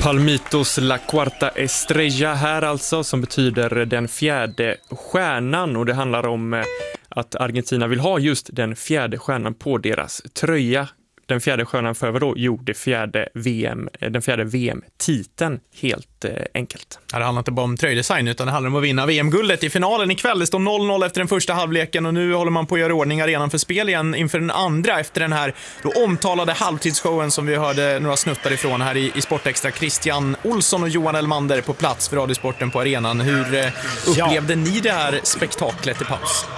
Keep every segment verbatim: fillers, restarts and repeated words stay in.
Palmitos La Cuarta Estrella här alltså, som betyder den fjärde stjärnan, och det handlar om att Argentina vill ha just den fjärde stjärnan på deras tröja. Den fjärde stjärnan för vad då? Jo, det fjärde V M, den fjärde V M-titeln, helt eh, enkelt. Det handlar inte bara om tröjdesign, utan det handlar om att vinna V M-guldet i finalen ikväll. Det står noll noll efter den första halvleken och nu håller man på att göra ordning arenan för spel igen inför den andra efter den här då omtalade halvtidsshowen som vi hörde några snuttar ifrån här i, i Sportextra. Christian Olsson och Johan Elmander på plats för Radiosporten på arenan. Hur eh, upplevde ja. ni det här spektaklet i paus?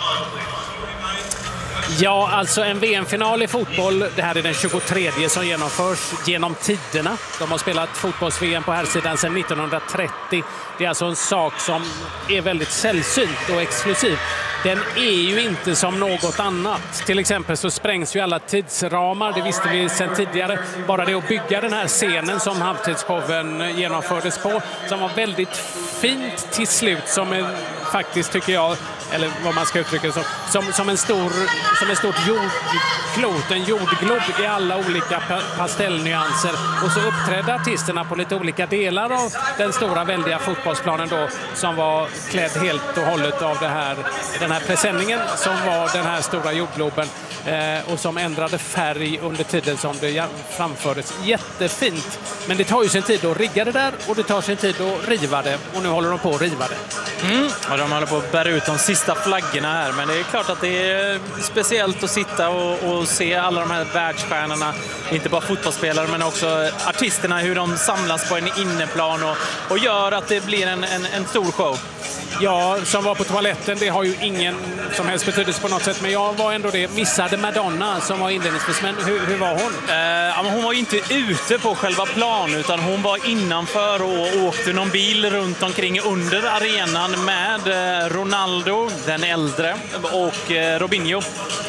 Ja, alltså en V M-final i fotboll, det här är den tjugotredje som genomförs genom tiderna. De har spelat fotbolls-V M på här sidan sedan nittonhundratrettio. Det är alltså en sak som är väldigt sällsynt och exklusiv. Den är ju inte som något annat. Till exempel så sprängs ju alla tidsramar, det visste vi sedan tidigare. Bara det att bygga den här scenen som halvtidsshowen genomfördes på, som var väldigt fint till slut, som en, faktiskt tycker jag, eller vad man ska uttrycka det som, som, som en stor, som en stort jordklot, en jordglob i alla olika pastellnyanser. Och så uppträdde artisterna på lite olika delar av den stora väldiga fotbollsplanen då, som var klädd helt och hållet av det här, den här presenningen som var den här stora jordgloben eh, och som ändrade färg under tiden som det framfördes. Jättefint, men det tar ju sin tid att rigga det där och det tar sin tid att riva det, och nu håller de på att riva det. Mm. Och de håller på att bära ut de sista flaggorna här, men det är klart att det är speciellt att sitta och, och se alla de här världsstjärnorna, inte bara fotbollsspelare men också artisterna, hur de samlas på en inneplan och, och gör att det blir en, en, en stor show. Ja, som var på toaletten, det har ju ingen som helst betydelse på något sätt, men jag var ändå det. Missade Madonna som var inledningsvis, men hur, hur var hon? Eh, ja, men hon var ju inte ute på själva plan, utan hon var innanför och åkte någon bil runt omkring under arenan med eh, Ronaldo, den äldre, och eh, Robinho.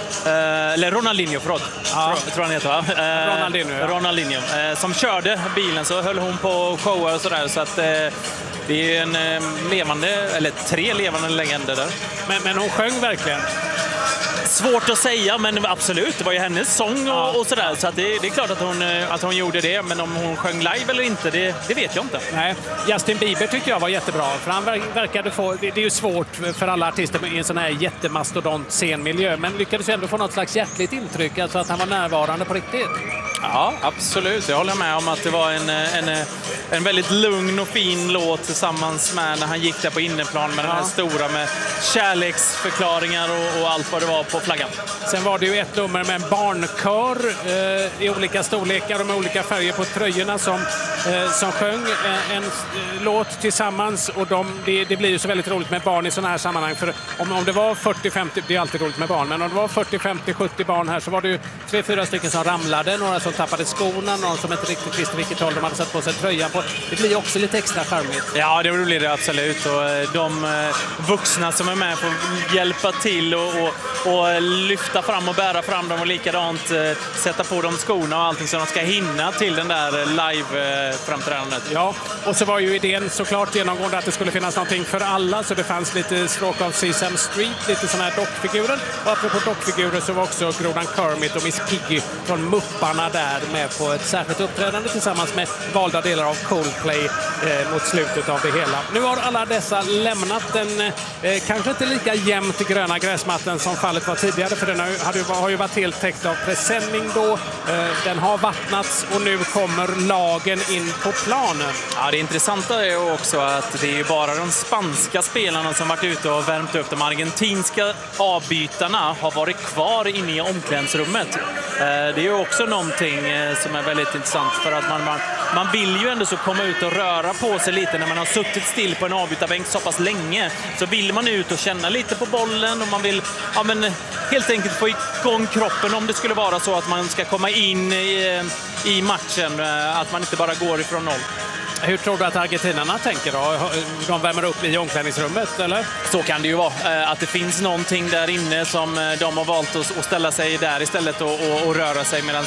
Eh, eller Ronaldinho, förlåt. Ja. Tror, tror han heter, va? Eh, Ronaldinho, ja. Ronaldinho eh, som körde bilen, så höll hon på att showa och sådär, så att eh, det är en eh, levande, eller tre levande legender där. Men, men hon sjöng verkligen? Svårt att säga, men absolut, det var ju hennes sång och, ja. och sådär, så att det, det är klart att hon, att hon gjorde det, men om hon sjöng live eller inte, det, det vet jag inte. Nej, Justin Bieber tyckte jag var jättebra, för han verkade få, det, det är ju svårt för alla artister i en sån här jättemastodont scenmiljö, men lyckades ändå få något slags hjärtligt intryck, alltså att han var närvarande på riktigt. Ja, absolut. Jag håller med om att det var en, en, en väldigt lugn och fin låt tillsammans med när han gick där på inneplan med ja. den här stora med kärleksförklaringar och, och allt vad det var på flaggan. Sen var det ju ett nummer med en barnkör eh, i olika storlekar och med olika färger på tröjorna som, eh, som sjöng eh, en eh, låt tillsammans, och de, det, det blir ju så väldigt roligt med barn i sådana här sammanhang, för om, om det var fyrtio femtio, det är alltid roligt med barn, men om det var fyrtio femtio sjuttio barn här, så var det ju tre fyra stycken som ramlade, några som tappade skorna, någon som inte riktigt visste vilket håll de hade satt på sig tröjan på. Det blir också lite extra charmigt. Ja, det blir det absolut, och de vuxna som är med får hjälpa till och, och, och lyfta fram och bära fram dem, och likadant eh, sätta på dem skorna och allting så de ska hinna till den där live-framträdandet. Eh, ja, och så var ju idén såklart genomgående att det skulle finnas någonting för alla, så det fanns lite Stroke of Sesame Street, lite sådana här dockfigurer, och apropå dockfigurer så var också grodan Kermit och Miss Piggy från Mupparna där med på ett särskilt uppträdande tillsammans med valda delar av Coldplay eh, mot slutet av det hela. Nu har alla dessa lämnat den eh, kanske inte lika jämnt gröna gräsmattan som fallet var tidigare, för den har, hade, har ju varit helt täckt av presenning då. Eh, den har vattnats och nu kommer lagen in på planen. Ja, det intressanta är också att det är bara de spanska spelarna som varit ute och värmt upp. De argentinska avbytarna har varit kvar inne i omklädningsrummet. Eh, det är ju också någonting eh, som är väldigt intressant, för att man, man, man vill ju ändå så komma ut och röra på sig lite när man har suttit still på en avbytarbänk så pass länge, så vill man ut och känna lite på bollen, och man vill ja, men, helt enkelt få igång kroppen om det skulle vara så att man ska komma in i, i matchen, att man inte bara går ifrån noll. Hur tror du att argentinarna tänker då? De värmer upp i omklädningsrummet, eller? Så kan det ju vara. Att det finns någonting där inne som de har valt att ställa sig där istället och, och, och röra sig, medan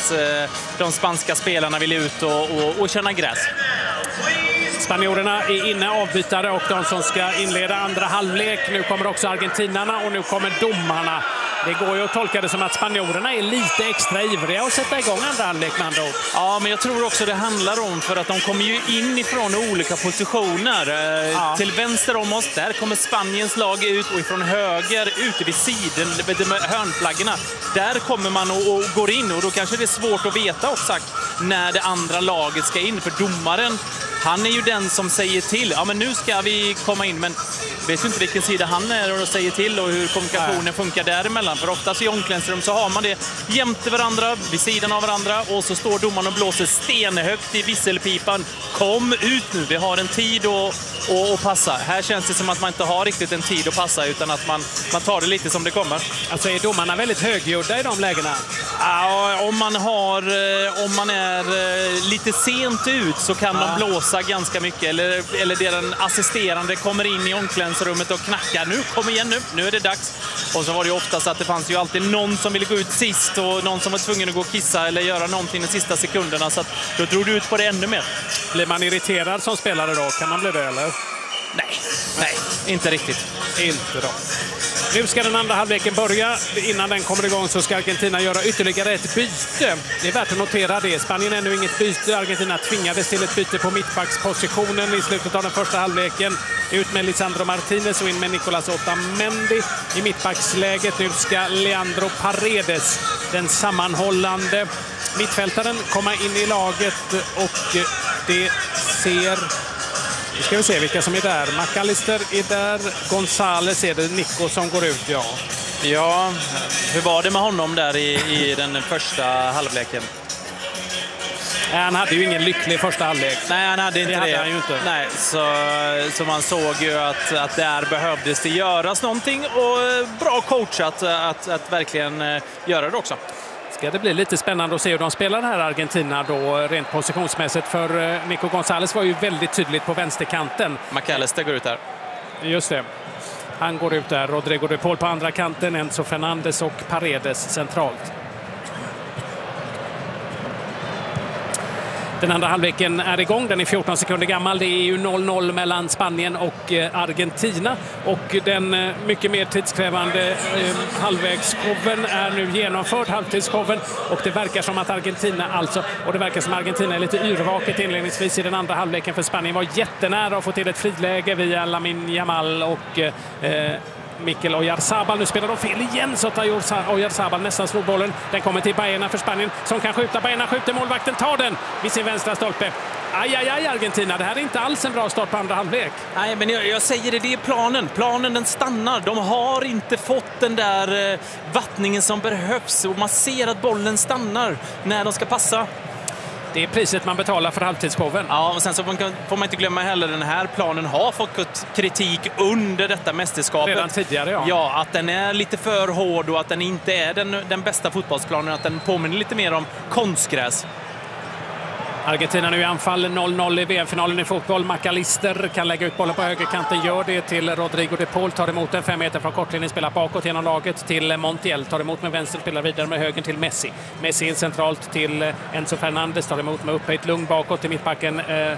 de spanska spelarna vill ut och, och, och känna gräs. Spanjorerna är inne, avbytare, och de som ska inleda andra halvlek. Nu kommer också argentinarna och nu kommer domarna. Det går ju att tolka det som att spanjorerna är lite extra ivriga att sätta igång andra halvlek med andra ord. Ja, men jag tror också det handlar om för att de kommer ju in ifrån olika positioner. Ja. Till vänster om oss, där kommer Spaniens lag ut och ifrån höger ute vid sidan, med hörnflaggorna. Där kommer man och, och går in och då kanske det är svårt att veta också när det andra laget ska in. För domaren, han är ju den som säger till. Ja, men nu ska vi komma in, men vet ju inte vilken sida han är och säger till och hur kommunikationen Nej. funkar däremellan. För oftast i omklädningsrum så har man det jämte varandra, vid sidan av varandra och så står domaren och blåser stenhögt i visselpipan. Kom ut nu, vi har en tid att och, och passa. Här känns det som att man inte har riktigt en tid att passa utan att man, man tar det lite som det kommer. Alltså är domarna väldigt högljudda i de lägena? Ja, om man, har, om man är lite sent ut så kan ja. de blåsa ganska mycket. Eller, eller det den assisterande kommer in i omklädningsrummet och knackar. Nu, kom igen nu, nu är det dags. Och så var det ju oftast att det fanns ju alltid någon som ville gå ut sist och någon som var tvungen att gå och kissa eller göra någonting de sista sekunderna. Så att då drog du ut på det ännu mer. Blir man irriterad som spelare då? Kan man bli det eller? Nej, nej, inte riktigt. Inte då. Nu ska den andra halvleken börja. Innan den kommer igång så ska Argentina göra ytterligare ett byte. Det är värt att notera det. Spanien är ännu inget byte. Argentina tvingades till ett byte på mittbackspositionen i slutet av den första halvleken. Ut med Lisandro Martinez och in med Nicolas Otamendi i mittbacksläget. Nu ska Leandro Paredes, den sammanhållande mittfältaren, komma in i laget och det ser... Nu ska vi se vilka som är där. McAllister är där. Gonzales är det. Nico som går ut, ja. Ja, hur var det med honom där i, i den första halvleken? Han hade ju ingen lycklig första halvlek. Nej, han hade inte det. det. Hade han ju inte. Nej, så, så man såg ju att, att där behövdes det göras någonting och bra coachat att, att verkligen göra det också. Ska det bli lite spännande att se hur de spelar här Argentina då rent positionsmässigt, för Nico Gonzales var ju väldigt tydligt på vänsterkanten. McAllister går ut där. Just det. Han går ut där. Rodrigo de Paul på andra kanten, Enzo Fernandes och Paredes centralt. Den andra halvleken är igång. Den är fjorton sekunder gammal. Det är ju noll noll mellan Spanien och Argentina. Och den mycket mer tidskrävande eh, halvvägsshowen är nu genomförd. Halvtidsshowen. Och det verkar som att Argentina alltså, och det verkar som att Argentina är lite yrvaket inledningsvis i den andra halvleken, för Spanien var jättenära att få till ett friläge via Lamine Yamal och eh, Mikel Oyarzabal. Nu spelar de fel igen så att Oyarzabal nästan slår bollen. Den kommer till Baena för Spanien som kan skjuta. Baena skjuter, målvakten tar den vid sin vänstra stolpe. Aj, aj, aj, Argentina. Det här är inte alls en bra start på andra halvlek. Nej, men jag, jag säger det, det är planen. Planen, den stannar. De har inte fått den där eh, vattningen som behövs och man ser att bollen stannar när de ska passa. Det är priset man betalar för halvtidsshowen. Ja, och sen så får man inte glömma heller den här planen har fått kritik under detta mästerskapet. Redan tidigare, ja. Ja, att den är lite för hård och att den inte är den, den bästa fotbollsplanen. Att den påminner lite mer om konstgräs. Argentina nu i anfall, noll noll i V M-finalen i fotboll. McAllister kan lägga ut bollen på högerkanten, gör det till Rodrigo de Paul, tar emot den fem meter från kortlinjen, spelar bakåt genom laget till Montiel, tar emot med vänster, spelar vidare med höger till Messi. Messi in centralt till Enzo Fernandes, tar emot med upphöjt lugn bakåt till mittbacken eh,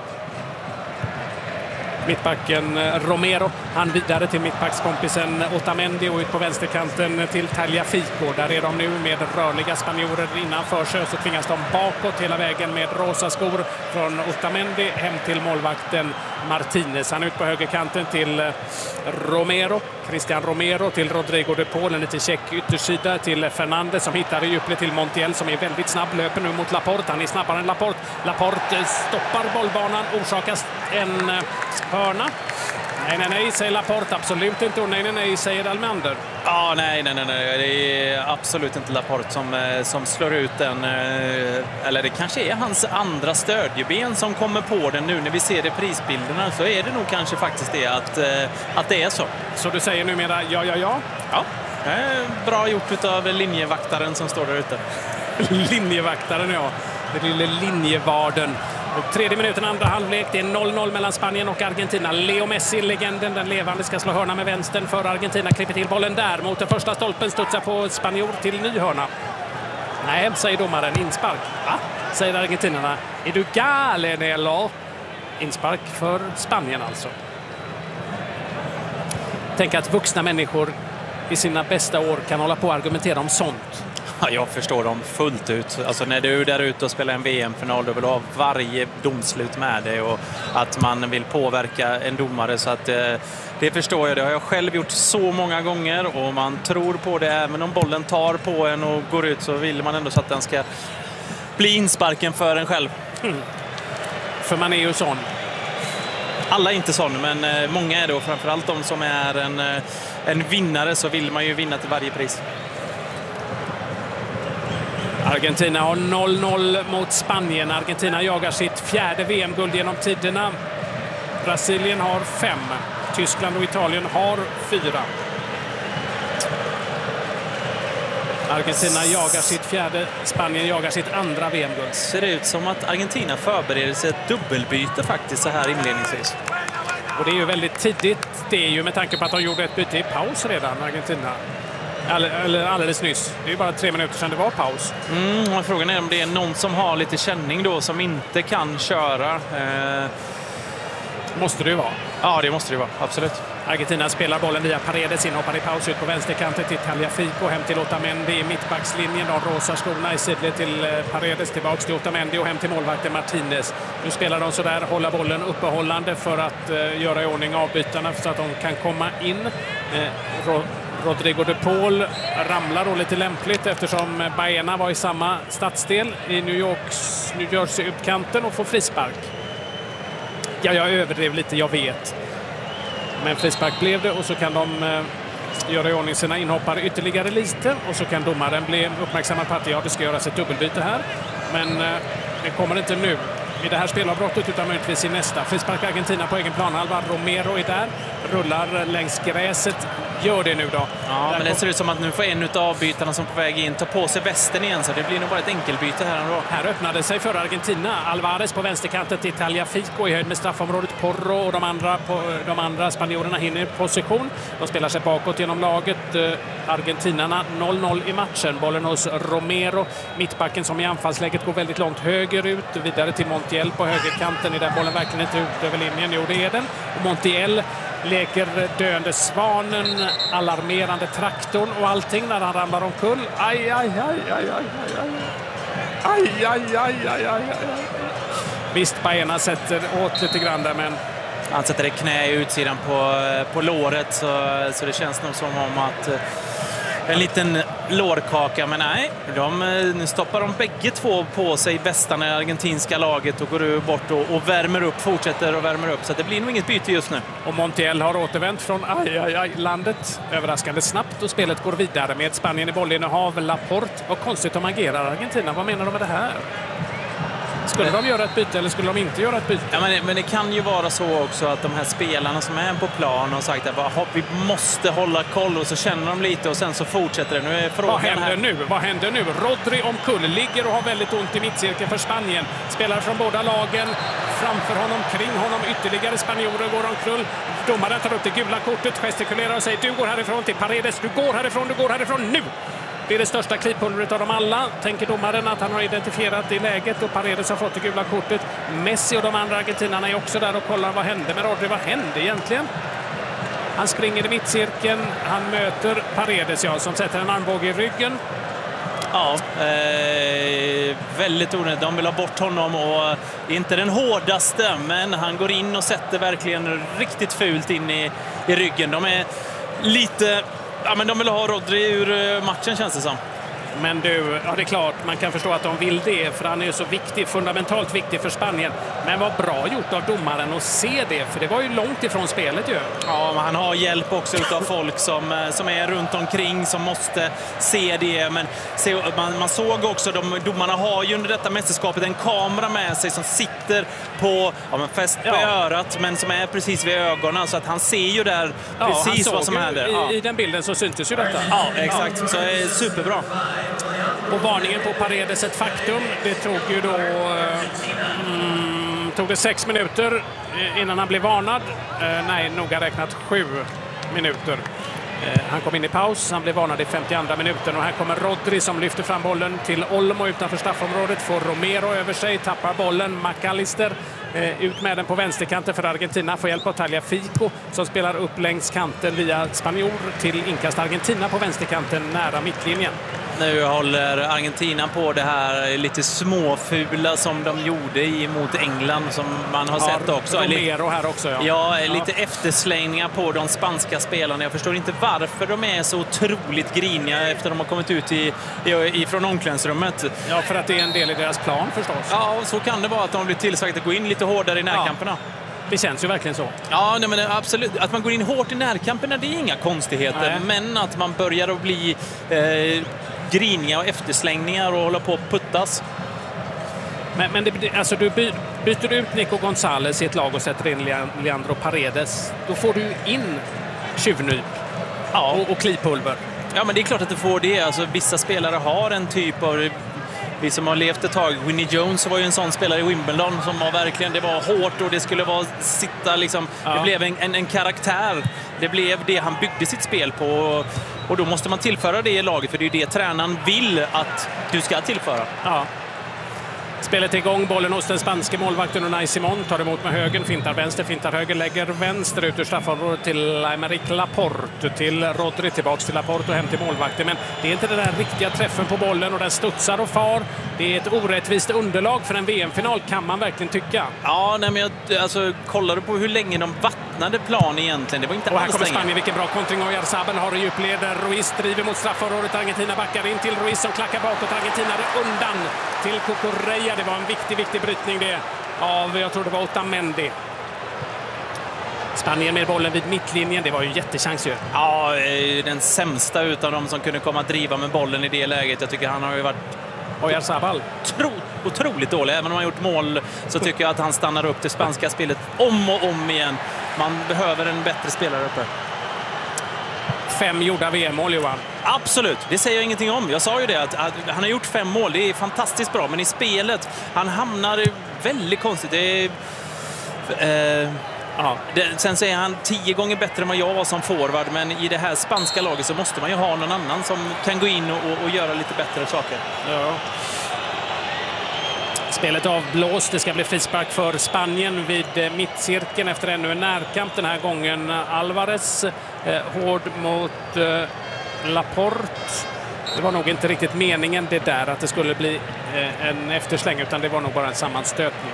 mittbacken Romero. Han vidare till mittbackskompisen Otamendi och ut på vänsterkanten till Tagliafico. Där är de nu med rörliga spanjorer innanför sig, så tvingas de bakåt hela vägen med rosa skor från Otamendi hem till målvakten Martinez. Han ut på högerkanten till Romero. Cristian Romero till Rodrigo de Paul, en liten check yttersida till Fernandes som hittar i djupled till Montiel som är väldigt snabb, löper nu mot Laporte. Han är snabbare än Laporte. Laporte stoppar bollbanan, orsakas en hörna. Nej, nej, nej, säger Laporte. Absolut inte. Och nej, nej, nej, säger Almander. Ja, nej, nej, nej, nej. Det är absolut inte Laporte som, som slår ut den. Eller det kanske är hans andra stödjeben som kommer på den nu. När vi ser det prisbilderna så är det nog kanske faktiskt det att, att det är så. Så du säger numera ja, ja, ja? Ja, bra gjort av linjevaktaren som står där ute. Linjevaktaren, ja. Det lilla linjevarden. Och tredje minuten andra halvlek. Det är noll noll mellan Spanien och Argentina. Leo Messi, legenden, den levande, ska slå hörna med vänstern för Argentina. Klipper till bollen där mot den första stolpen. Studsar på spanjor till ny hörna. Nej, säger domaren. Inspark. Va? Säger argentinarna. Är du galen eller? Inspark för Spanien alltså. Tänk att vuxna människor i sina bästa år kan hålla på och argumentera om sånt? Ja, jag förstår dem fullt ut. Alltså när du är där ute och spelar en V M-final, då vill du ha varje domslut med dig och att man vill påverka en domare. Så att eh, det förstår jag. Det har jag själv gjort så många gånger och man tror på det. Även om bollen tar på en och går ut så vill man ändå så att den ska bli insparken för en själv. Mm. För man är ju sån. Alla är inte sån, men eh, många är det, och framförallt de som är en, eh, en vinnare, så vill man ju vinna till varje pris. Argentina har noll noll mot Spanien. Argentina jagar sitt fjärde V M-guld genom tiderna. Brasilien har fem. Tyskland och Italien har fyra. Argentina jagar sitt fjärde. Spanien jagar sitt andra V M-guld. Ser det ut som att Argentina förbereder sig ett dubbelbyte faktiskt så här inledningsvis. Och det är ju väldigt tidigt. Det är ju med tanke på att de gjorde ett byte i paus redan, Argentina. Eller, eller alldeles nyss. Det är ju bara tre minuter sedan det var paus. Mm, och frågan är om det är någon som har lite känning då som inte kan köra. Eh... Måste det ju vara. Ja, det måste det vara. Absolut. Argentina spelar bollen via Paredes, inhoppar i paus ut på vänsterkanten till Tagliafico, hem till Otamendi i mittbackslinjen. De rosa skorna i sidled till Paredes, tillbaks till Otamendi och hem till målvakten Martinez. Nu spelar de så där, hålla bollen uppehållande för att uh, göra i ordning avbytarna så att de kan komma in. Uh, Rodrigo de Paul ramlar då lite lämpligt eftersom Baena var i samma stadsdel i New Yorks, New Jersey-utkanten och får frispark. Ja, jag överdrev lite, jag vet. Men frispark blev det och så kan de eh, göra i ordning sina inhoppare ytterligare lite och så kan domaren bli uppmärksammad på att ja, det ska göras ett dubbelbyte här. Men eh, det kommer inte nu i det här spelavbrottet utan möjligtvis i nästa. Frispark Argentina på egen planhalva. Romero är där, rullar längs gräset. Gör det nu då. Ja, men det ser ut som att nu får en av avbytarna som är på väg in ta på sig västen igen, så det blir nog bara ett enkelbyte här ändå. Här öppnade sig för Argentina. Alvarez på vänsterkanten till Tagliafico i höjd med straffområdet. Porro och de andra, på, de andra spanjorerna hinner i position. De spelar sig bakåt genom laget. Argentinarna noll noll i matchen. Bollen hos Romero. Mittbacken som i anfallsläget går väldigt långt högerut. Vidare till Montiel på högerkanten. Är där bollen verkligen inte ut över linjen? Jo, det är den. Och Montiel leker döende svanen, alarmerande traktorn och allting när han ramlar omkull. Aj, aj, aj, aj, aj, aj. Aj, aj, aj, aj, aj, aj. Visst, Baena sätter åt lite grann där, men han sätter ett knä i utsidan på, på låret, så, så det känns nog som om att en liten lårkaka, men nej, de, nu stoppar de bägge två på sig västarna i argentinska laget och går bort och, och värmer upp, fortsätter och värmer upp, så det blir nog inget byte just nu. Och Montiel har återvänt från aj, aj, aj, landet överraskande snabbt och spelet går vidare med Spanien i bollinnehav. Laporte, vad konstigt de agerar Argentina, vad menar de med det här? Skulle de göra ett byte eller skulle de inte göra ett byte? Ja, men, men det kan ju vara så också att de här spelarna som är på plan har sagt att vi måste hålla koll, och så känner de lite och sen så fortsätter det. Nu är frågan Vad händer här. nu? Vad händer nu? Rodri omkull, ligger och har väldigt ont i mittcirkeln för Spanien. Spelar från båda lagen. Framför honom, kring honom, ytterligare spanjorer går omkull. Domaren tar upp det gula kortet, gestikulerar och säger du går härifrån till Paredes. Du går härifrån, du går härifrån nu! Det är det största klipulvret av dem alla. Tänker domaren att han har identifierat det läget och Paredes har fått det gula kortet. Messi och de andra argentinarna är också där och kollar vad hände med Rodri. Vad hände egentligen? Han springer i mittcirkeln. Han möter Paredes, ja, som sätter en armbåge i ryggen. Ja, eh, väldigt onödigt. De vill ha bort honom och inte den hårdaste, men han går in och sätter verkligen riktigt fult in i, i ryggen. De är lite... Ja, men de vill ha Rodri ur matchen, känns det som. Men du, ja det är klart, man kan förstå att de vill det, för han är ju så viktig, fundamentalt viktig för Spanien. Men vad bra gjort av domaren att se det, för det var ju långt ifrån spelet ju. Ja, men han har hjälp också av folk som, som är runt omkring, som måste se det. Men se, man, man såg också, de, domarna har ju under detta mästerskapet en kamera med sig som sitter på, ja, men fäst på ja. örat, men som är precis vid ögonen, så att han ser ju där ja, precis vad som händer. I, ja. I den bilden så syntes ju detta. Ja, exakt. Ja. Så det är superbra. Och varningen på Paredes ett faktum. Det tog ju då mm, tog det sex minuter innan han blev varnad. Eh, nej, noga räknat sju minuter. Han kom in i paus, han blev varnad i femtioandra minuten och här kommer Rodri som lyfter fram bollen till Olmo utanför straffområdet, får Romero över sig, tappar bollen, McAllister eh, ut med den på vänsterkanten för Argentina, får hjälp av Tagliafico som spelar upp längs kanten via spanjor till inkast Argentina på vänsterkanten nära mittlinjen. Nu håller Argentina på det här lite småfula som de gjorde mot England som man har ja, sett också. Romero här också. Ja, ja lite ja. efterslängningar på de spanska spelarna. Jag förstår inte varför de är så otroligt griniga efter de har kommit ut i, i, från omklädningsrummet. Ja, för att det är en del i deras plan förstås. Ja, så kan det vara att de blir tillsagt att gå in lite hårdare i närkamperna. Ja. Det känns ju verkligen så. Ja, nej, men absolut. Att man går in hårt i närkamperna, det är inga konstigheter. Nej. Men att man börjar att bli eh, griniga och efterslängningar och hålla på att puttas. Men, men det, alltså, du by, byter du ut Nico González i ett lag och sätter in Leandro Paredes, då får du in tjuvnyp ja. och, och klipulver. Ja, men det är klart att du får det. Alltså, vissa spelare har en typ av... Vi som har levt ett tag, Winnie Jones var ju en sån spelare i Wimbledon som var verkligen, det var hårt och det skulle vara sitta liksom, ja. det blev en, en, en karaktär. Det blev det han byggde sitt spel på och då måste man tillföra det i laget för det är det tränaren vill att du ska tillföra. Ja. Spelet är igång, bollen hos den spanske målvakten Unai Simon, tar emot med högen, fintar vänster, fintar höger, lägger vänster ut ur straffområdet till Aymeric Laporte, till Rodri, tillbaks till Laporte och hem till målvakten. Men det är inte den där riktiga träffen på bollen och den studsar och far. Det är ett orättvist underlag för en V M-final, kan man verkligen tycka. Ja, nej, men jag, alltså, kollar du på hur länge de vattnade plan egentligen? Det var inte och här alls kommer länge. Spanien, vilken bra kontring. Oyarzabal har i djupleder. Ruiz driver mot straffområdet. Argentina backar in till Ruiz som klackar bakåt. Argentina är undan till Cucurella. Det var en viktig, viktig brytning det av, jag tror det var Otamendi. Spanien med bollen vid mittlinjen, det var ju en jättechans ju. Ja, den sämsta utav dem som kunde komma att driva med bollen i det läget. Jag tycker han har ju varit Oyarzabal. Tro, otroligt dålig. Även om han har gjort mål så tycker jag att han stannar upp det spanska spelet om och om igen. Man behöver en bättre spelare uppe. Fem gjorda V M-mål, Johan. Absolut, det säger jag ingenting om. Jag sa ju det, att, att han har gjort fem mål. Det är fantastiskt bra, men i spelet, han hamnar väldigt konstigt. Det är... Eh, ja. det, sen så är han tio gånger bättre än vad jag var som forward, men i det här spanska laget så måste man ju ha någon annan som kan gå in och, och, och göra lite bättre saker. Ja. Spelet avblåst. Det ska bli frispark för Spanien vid mittcirkeln efter ännu en närkamp. Den här gången Alvarez eh, hård mot eh, Laporte. Det var nog inte riktigt meningen det där att det skulle bli eh, en eftersläng, utan det var nog bara en sammanstötning.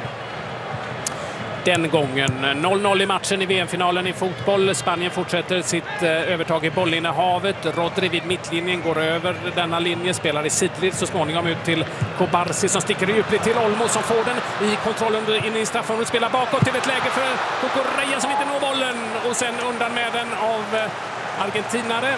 Den gången noll noll i matchen i V M-finalen i fotboll. Spanien fortsätter sitt eh, övertag i bollinnehavet. Rodri vid mittlinjen går över denna linje, spelar i sidled så småningom ut till Kobarsi som sticker djupligt till Olmo som får den i kontrollen in i straffområdet, spelar bakåt till ett läge för Cucurella som inte når bollen och sen undan med den av eh, argentinare.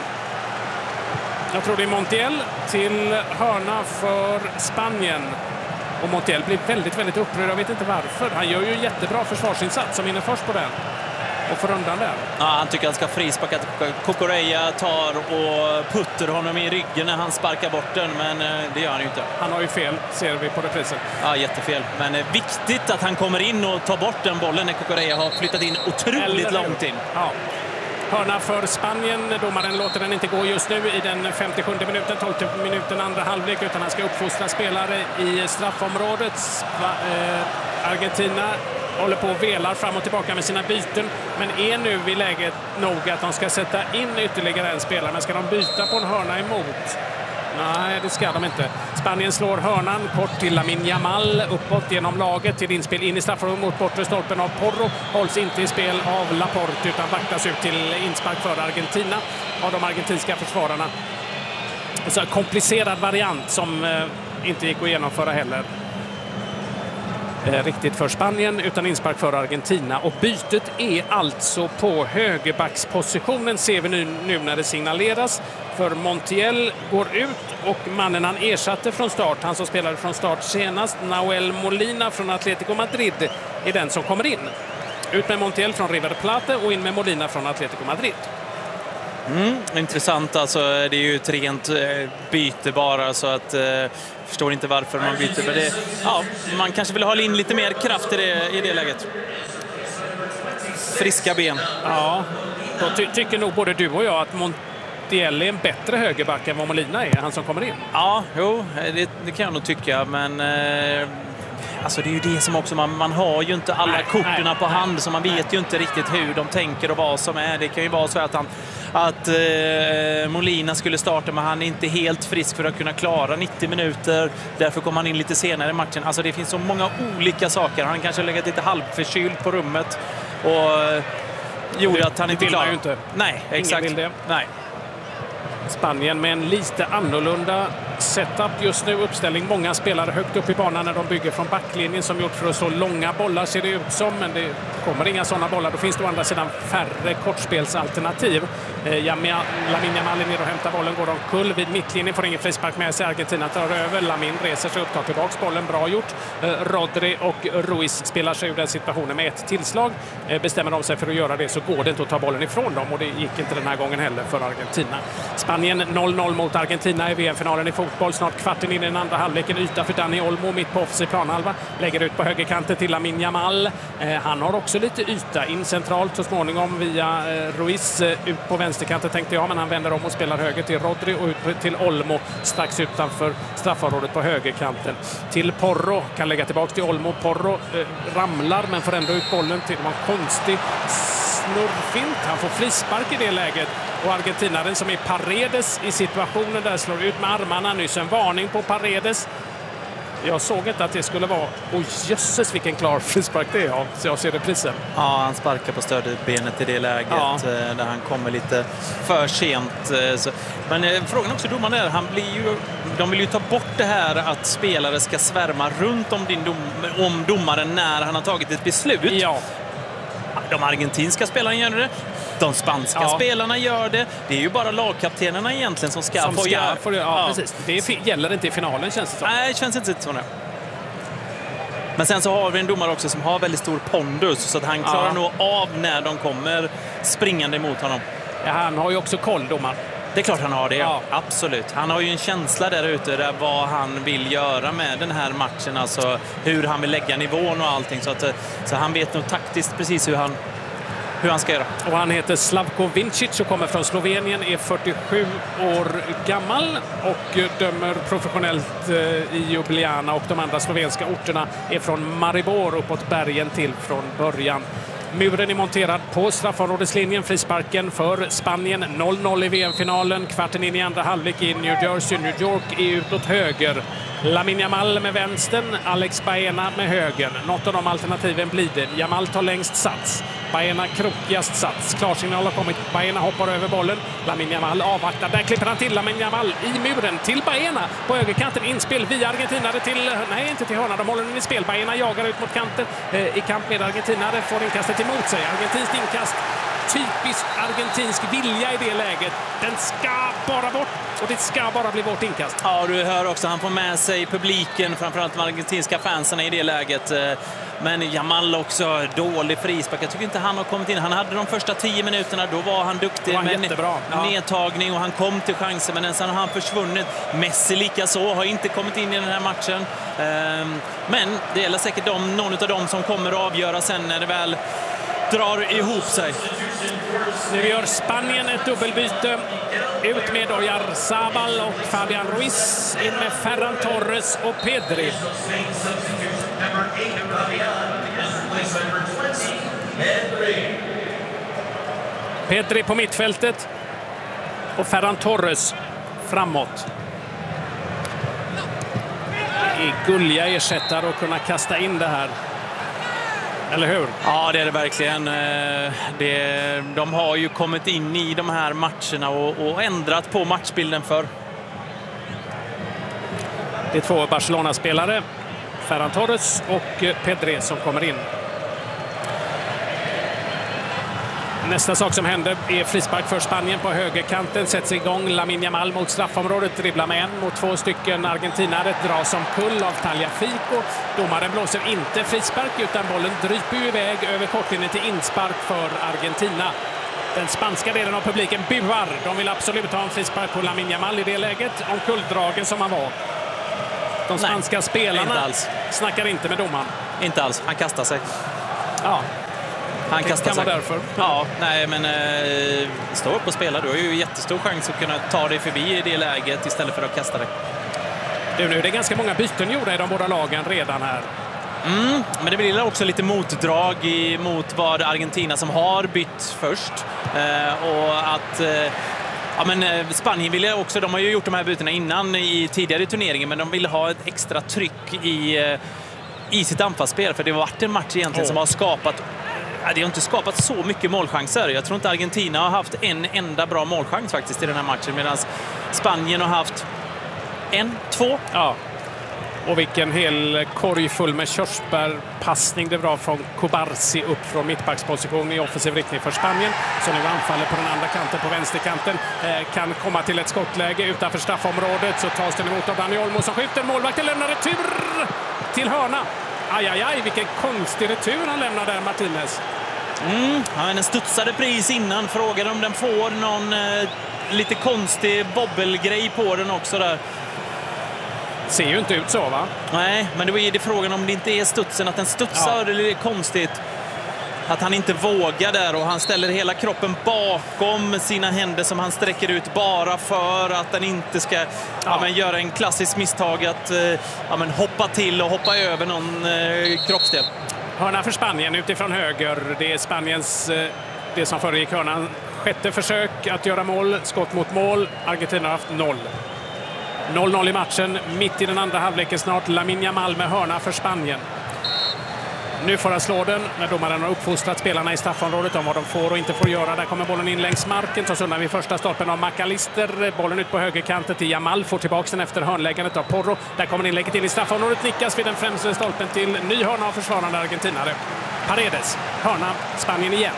Jag tror det är Montiel till hörna för Spanien. Och Montiel blir väldigt, väldigt upprörd. Jag vet inte varför. Han gör ju en jättebra försvarsinsats som vinner först på den. Och får undan där. Ja, han tycker att han ska frisparka. Cucurella tar och putter honom i ryggen när han sparkar bort den. Men det gör han ju inte. Han har ju fel, ser vi på reprisen. Ja, jättefel. Men det är viktigt att han kommer in och tar bort den bollen när Cucurella har flyttat in otroligt Eller, långt in. Ja. Hörna för Spanien. Domaren låter den inte gå just nu i den femtiosjunde minuten, tolfte minuten andra halvlek, utan han ska uppfostra spelare i straffområdet. Eh, Argentina håller på och velar fram och tillbaka med sina byten, men är nu vid läget nog att de ska sätta in ytterligare en spelare. Men ska de byta på en hörna emot? Nej, det ska de inte. Spanien slår hörnan kort till Lamine Yamal, uppåt genom laget till inspel in i straffområdet mot bortre stolpen av Porro. Hålls inte i spel av Laporte utan vaktas ut till inspark för Argentina av de argentinska försvararna. Så en komplicerad variant som eh, inte gick att genomföra heller. Eh, riktigt för Spanien utan inspark för Argentina. Och bytet är alltså på högerbackspositionen, ser vi nu, nu när det signaleras. För Montiel går ut och mannen han ersatte från start, han som spelade från start senast, Nahuel Molina från Atlético Madrid, är den som kommer in. Ut med Montiel från River Plate och in med Molina från Atlético Madrid. Mm, intressant, alltså det är ju ett rent eh, byte bara, så att eh, förstår inte varför man byter. Men det, ja, man kanske vill ha in lite mer kraft i det, i det läget. Friska ben. Ja, då ty- tycker nog både du och jag att Mon- Mustielli en bättre högerback än vad Molina är, han som kommer in? Ja, jo, det, det kan jag nog tycka, men eh, alltså det är ju det som också, man, man har ju inte alla nej, korten nej, på nej, hand, så man vet nej. ju inte riktigt hur de tänker och vad som är. Det kan ju vara så att han att eh, Molina skulle starta, men han är inte helt frisk för att kunna klara nittio minuter. Därför kommer han in lite senare i matchen. Alltså det finns så många olika saker. Han kanske har legat lite halvförkyld på rummet och eh, gjorde det, att han det inte vill man klarade. ju inte. Nej, exakt. Ingen vill det. Nej. Spanien med en lite annorlunda setup just nu, uppställning. Många spelare högt upp i banan när de bygger från backlinjen som gjort för att slå långa bollar, ser det ut som, men det kommer inga sådana bollar. Då finns det å andra sidan färre kortspelsalternativ. Eh, Lamine Yamal är ner och hämtar bollen, går omkull vid mittlinjen, får ingen frispark med sig. Argentina tar över, Lamin reser sig upp, tar tillbaks bollen, bra gjort. Eh, Rodri och Ruiz spelar sig ur den situationen med ett tillslag. Eh, bestämmer de sig för att göra det så går det inte att ta bollen ifrån dem, och det gick inte den här gången heller för Argentina. Spanien noll noll mot Argentina i V M-finalen i fotboll. Snart kvarten in i den andra halvleken. Yta för Dani Olmo mitt på offensiv planhalva. Lägger ut på högerkanten till Lamine Yamal. Eh, han har också lite yta in centralt så småningom via eh, Ruiz. Eh, ut på vänsterkanten tänkte jag, men han vänder om och spelar höger till Rodri och ut till Olmo strax utanför straffområdet på högerkanten. Till Porro, kan lägga tillbaka till Olmo. Porro eh, ramlar men får ändå ut bollen till en konstig snurrfint. Han får frispark i det läget. Och argentinaren som är Paredes i situationen där slår ut med armarna. Nyss en varning på Paredes. Jag såg inte att det skulle vara... Oj, jösses vilken klar frispark det är. Så jag ser det prisen. Ja, han sparkar på stödbenet i det läget, ja, där han kommer lite för sent. Så. Men eh, frågan också domaren är, han blir ju, de vill ju ta bort det här att spelare ska svärma runt om, din dom, om domaren när han har tagit ett beslut. Ja. De argentinska spelarna gör det. De spanska ja. spelarna gör det. Det är ju bara lagkaptenerna egentligen som ska som få ska göra. Få, ja, ja, precis. Det gäller inte i finalen, känns det som. Nej, det känns inte så. Men sen så har vi en domare också som har väldigt stor pondus, så att han klarar ja. nog av när de kommer springande emot honom. Ja, han har ju också koll, domaren. Det är klart han har det, ja. Absolut. Han har ju en känsla där ute där vad han vill göra med den här matchen, alltså hur han vill lägga nivån och allting. Så, att, så han vet nog taktiskt precis hur han, hur han ska göra. Och han heter Slavko Vincic och kommer från Slovenien, är fyrtiosju år gammal och dömer professionellt i Ljubljana, och de andra slovenska orterna är från Maribor uppåt bergen till från början. Muren är monterad på straffområdeslinjen. Frisparken för Spanien. noll noll i V M-finalen. Kvarten in i andra halvlek i New Jersey. New York är utåt höger. Lamine Yamal med vänstern. Alex Baena med höger. Något av de alternativen blir det. Yamal tar längst sats. Baena krokigast sats. Klarsignal har kommit. Baena hoppar över bollen. Lamine Yamal avvaktar. Där klipper han till Lamine Yamal i muren. Till Baena på högerkanten. Inspel via argentinare till... Nej, inte till hörna. De håller den i spel. Baena jagar ut mot kanten. Eh, I kamp med argentinare. Får inkastet emot sig. Argentinskt inkast. Typiskt argentinsk vilja i det läget. Den ska bara bort. Och det ska bara bli vårt inkast. Ja, du hör också. Han får med sig publiken. Framförallt de argentinska fansen i det läget. Men Yamal också dålig frispark. Jag tycker inte han har kommit in. Han hade de första tio minuterna. Då var han duktig var med jättebra. Ja. nedtagning och han kom till chansen. Men sen har han försvunnit. Messi lika så har inte kommit in i den här matchen. Men det gäller säkert de, någon av dem som kommer att avgöra sen när det väl drar ihop sig. Nu gör Spanien ett dubbelbyte. Ut med Oyarzabal och Fabian Ruiz. In med Ferran Torres och Pedri. Pedri på mittfältet och Ferran Torres framåt. Det är gulliga ersättare att kunna kasta in det här. Eller hur? Ja, det är det verkligen. Det, de har ju kommit in i de här matcherna och, och ändrat på matchbilden för. Det är två Barcelona-spelare, Ferran Torres och Pedri, som kommer in. Nästa sak som händer är frispark för Spanien på högerkanten. Sätts igång Lamine Yamal mot straffområdet. Dribblar med en mot två stycken argentinare. Dras som kull av Tagliafico. Domaren blåser inte frispark utan bollen dryper iväg över kortlinjen till inspark för Argentina. Den spanska delen av publiken buar. De vill absolut ha en frispark på Lamine Yamal i det läget. Om kulldragen som han var. De spanska Nej, spelarna inte alls. snackar inte med domaren. Inte alls. Han kastar sig. Ja. Han det kastar kan vara sig. därför. Ja, nej men eh, stå upp och spela. Du har ju jättestor chans att kunna ta dig förbi i det läget istället för att kasta dig. Du, nu är det ganska många byten gjorda i de båda lagen redan här. Mm, men det blir också lite motdrag mot vad Argentina som har bytt först. Eh, och att... Eh, Ja, men Spanien ville också, de har ju gjort de här bytena innan i tidigare turneringen, men de ville ha ett extra tryck i, i sitt anfallsspel, för det har varit en match egentligen oh. som har skapat, ja, det har inte skapat så mycket målchanser. Jag tror inte Argentina har haft en enda bra målchans faktiskt i den här matchen, medan Spanien har haft en, två. Ja. Och vilken hel korg full med körsbärpassning det var från Kubarsi upp från mittbacksposition i offensiv riktning för Spanien. Så nu anfaller på den andra kanten, på vänsterkanten. Eh, kan komma till ett skottläge utanför straffområdet, så tas den emot av Dani Olmo som skjuter. Målvakten lämnar retur till hörna. Aj, aj, aj, vilken konstig retur han lämnar där, Martinez. Mm, ja, den studsade precis innan. Frågan om den får någon eh, lite konstig bobbelgrej på den också där. Ser ju inte ut så, va? Nej, men det är det frågan om det inte är studsen, att den studsar. Ja. Det är konstigt att han inte vågar där, och han ställer hela kroppen bakom sina händer som han sträcker ut bara för att den inte ska ja. Ja, men göra en klassisk misstag att ja, men hoppa till och hoppa över någon eh, kroppsdel. Hörna för Spanien utifrån höger. Det är Spaniens, det som föregick hörnan, sjätte försök att göra mål, skott mot mål. Argentina har haft noll. noll noll i matchen, mitt i den andra halvleken snart. Lamine Yamal med hörna för Spanien. Nu får han slå den när domaren har uppfostrat spelarna i straffområdet om vad de får och inte får göra. Där kommer bollen in längs marken, tas undan vid första stolpen av McAllister. Bollen ut på högerkanten till Yamal, får tillbaka den efter hörnläggandet av Porro. Där kommer inlägget in i straffområdet, nickas vid den främsta stolpen till ny hörna av försvarande argentinare. Paredes, hörna, Spanien igen.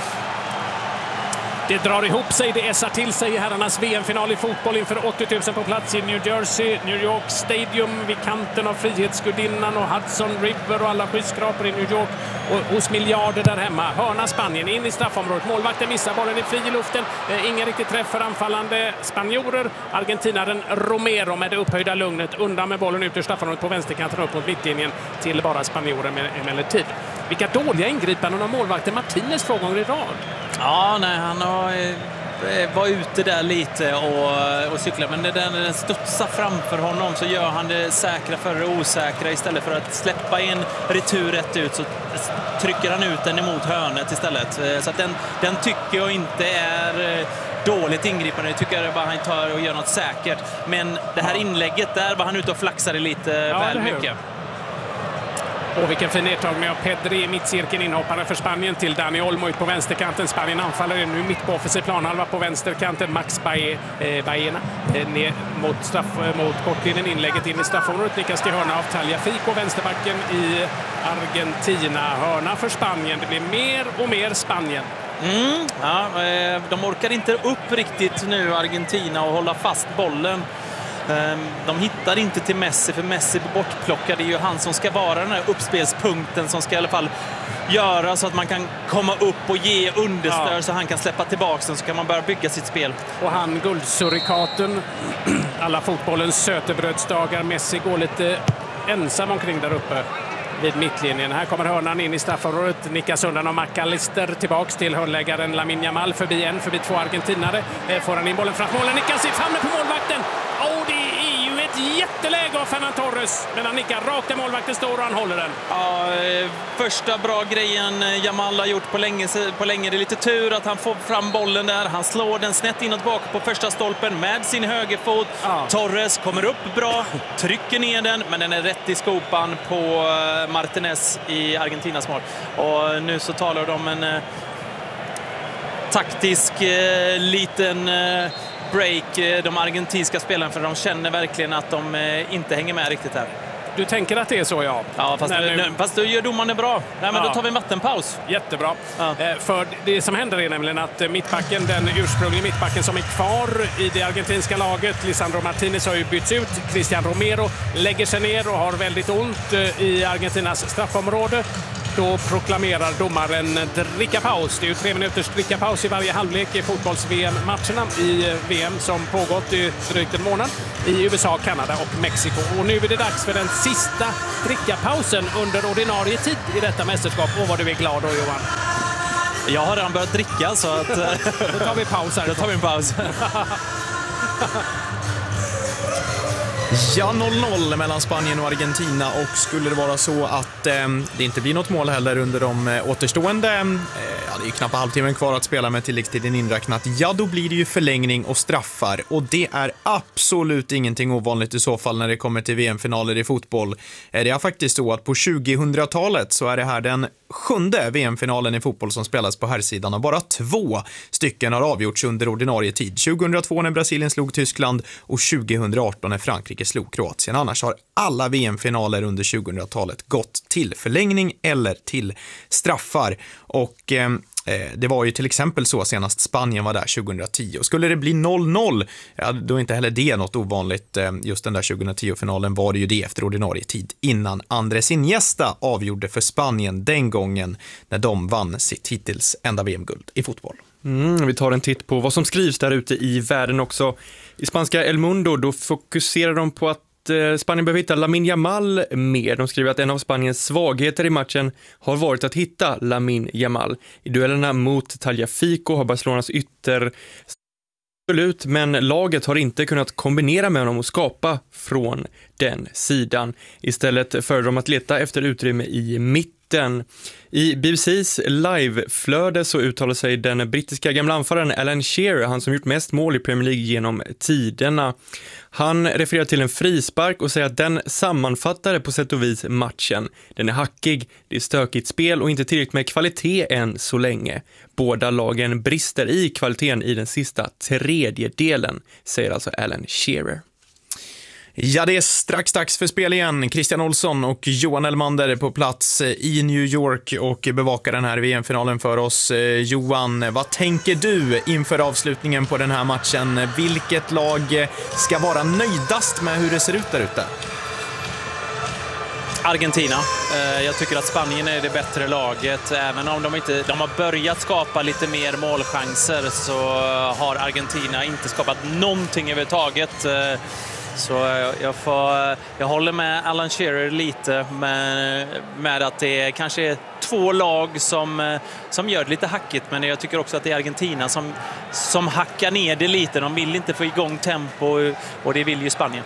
Det drar ihop sig, det ässar till sig i herrarnas V M-final i fotboll inför åttio tusen på plats i New Jersey, New York Stadium, vid kanten av Frihetsgudinnan och Hudson River och alla skyskrapor i New York, och hos miljarder där hemma. Hörna Spanien in i straffområdet. Målvakten missar, bollen är fri i luften. Eh, ingen riktigt träff för anfallande spanjorer. Argentinaren Romero med det upphöjda lugnet undan med bollen ut ur straffområdet på vänsterkanten upp mot mittlinjen till bara spanjorer med emellertid. Vilka dåliga ingripanden av målvakten Martinez två gånger i rad. Ja, nej, han har, eh, var ute där lite och, och cykla, men det där, när den studsar framför honom så gör han det säkra för det osäkra. Istället för att släppa en retur rätt ut så trycker han ut den emot hörnet istället. Så att den, den tycker jag inte är dåligt ingripande. Jag tycker bara han tar och gör något säkert. Men det här inlägget där var han ute och flaxade lite ja, väl mycket. Och vilken fin nedtagning av Pedri i mittcirkeln, inhoppare för Spanien till Dani Olmo ut på vänsterkanten. Spanien anfaller nu mitt på offensiv planhalva på vänsterkanten. Max Bae, eh, Baena eh, ner mot, straff, eh, mot kortlinjen, inlägget in i straffområdet. Nickas till hörna av Tagliafico, vänsterbacken i Argentina. Hörna för Spanien, det blir mer och mer Spanien. Mm, ja, eh, de orkar inte upp riktigt nu, Argentina, och hålla fast bollen. De hittar inte till Messi, för Messi är bortplockad. Det är ju han som ska vara den här uppspelspunkten som ska i alla fall göra så att man kan komma upp och ge understöd, ja. Så han kan släppa tillbaka den, så kan man börja bygga sitt spel. Och han, guldsurikaten, alla fotbollens sötebrödsdagar. Messi går lite ensam omkring där uppe vid mittlinjen. Här kommer hörnan in i straffområdet, nickas undan av McAllister, tillbaks till hörnläggaren Lamine Yamal, förbi en, förbi två argentinare. Får han in bollen framför målen, nickas i framme på målvakten. Och det är ju ett jätteläge av Fernan Torres, men han nickar rakt där målvakten står och han håller den. Ja, första bra grejen Yamal har gjort på länge, på länge. Det är lite tur att han får fram bollen där. Han slår den snett inåt bak på första stolpen med sin högerfot. Ja. Torres kommer upp bra, trycker ner den, men den är rätt i skopan på Martinez i Argentinas mål. Och nu så talar de om en eh, taktisk eh, liten eh, break, de argentinska spelarna, för de känner verkligen att de eh, inte hänger med riktigt här. Du tänker att det är så, ja. Ja, fast, nu, nu, fast då gör domaren det bra. Nej, men ja. Då tar vi en vattenpaus. Jättebra. Ja. Eh, för det som händer är nämligen att mittbacken, den ursprungliga mittbacken som är kvar i det argentinska laget, Lisandro Martinez, har ju bytts ut. Cristian Romero lägger sig ner och har väldigt ont i Argentinas straffområde. Då proklamerar domaren drickapaus. Det är ju tre minuters drickapaus i varje halvlek i fotbolls-V M-matcherna i V M som pågått i drygt en månad i U S A, Kanada och Mexiko. Och nu är det dags för den sista drickapausen under ordinarie tid i detta mästerskap. Och vad du är glad då, Johan. Jag har redan börjat dricka, så att... Då tar vi paus här. Då tar vi en paus. Ja, noll noll mellan Spanien och Argentina, och skulle det vara så att eh, det inte blir något mål heller under de eh, återstående, eh, ja, det är ju knappt halvtimmen kvar att spela med tilläggstiden inräknat, ja då blir det ju förlängning och straffar, och det är absolut ingenting ovanligt i så fall när det kommer till V M-finaler i fotboll. Eh, det är faktiskt så att på tjugohundratalet så är det här den sjunde V M-finalen i fotboll som spelas på herrsidan, och bara två stycken har avgjorts under ordinarie tid. tjugohundratvå när Brasilien slog Tyskland och tjugohundraarton när Frankrike slog Kroatien. Annars har alla V M-finaler under tjugohundratalet gått till förlängning eller till straffar. Och eh, det var ju till exempel så senast Spanien var där tjugohundratio. Skulle det bli noll noll, ja, då är inte heller det något ovanligt. Just den där tjugohundratio-finalen var det ju det efter ordinarie tid, innan Andrés Iniesta avgjorde för Spanien den gången när de vann sitt hittills enda V M-guld i fotboll. Mm, vi tar en titt på vad som skrivs där ute i världen också. I spanska El Mundo, då fokuserar de på att Spanien behöver hitta Lamine Yamal mer. De skriver att en av Spaniens svagheter i matchen har varit att hitta Lamine Yamal. I duellerna mot Tagliafico har Barcelonas ytter absolut, men laget har inte kunnat kombinera med honom och skapa från den sidan. Istället för de att leta efter utrymme i mitten. I B B C:s liveflöde så uttalar sig den brittiska gamla anfallaren Alan Shearer, han som gjort mest mål i Premier League genom tiderna. Han refererar till en frispark och säger att den sammanfattade på sätt och vis matchen. Den är hackig, det är stökigt spel och inte tillräckligt med kvalitet än så länge. Båda lagen brister i kvaliteten i den sista tredjedelen, säger alltså Alan Shearer. Ja, det är strax dags för spel igen. Christian Olsson och Johan Elmander på plats i New York och bevakar den här V M-finalen för oss. Johan, vad tänker du inför avslutningen på den här matchen? Vilket lag ska vara nöjdast med hur det ser ut där ute? Argentina. Jag tycker att Spanien är det bättre laget. Även om de inte de har börjat skapa lite mer målchanser, så har Argentina inte skapat någonting överhuvudtaget. Så jag, får, jag håller med Alan Shearer lite med, med att det kanske är två lag som, som gör det lite hackigt, men jag tycker också att det är Argentina som, som hackar ner det lite. De vill inte få igång tempo, och det vill ju Spanien.